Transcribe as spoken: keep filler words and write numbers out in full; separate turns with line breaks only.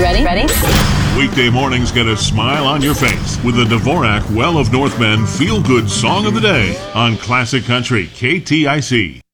Ready? Ready?
Weekday mornings get a smile on your face with the Dvorak Well of North Bend Feel Good Song of the Day on Classic Country K T I C.